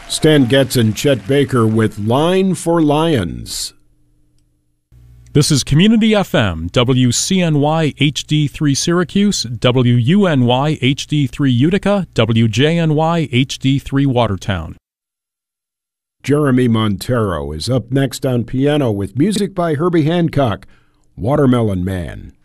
Stan Getz and Chet Baker with Line for Lions. This is Community FM, WCNY HD3 Syracuse, WUNY HD3 Utica, WJNY HD3 Watertown. Jeremy Montero is up next on piano with music by Herbie Hancock, Watermelon Man.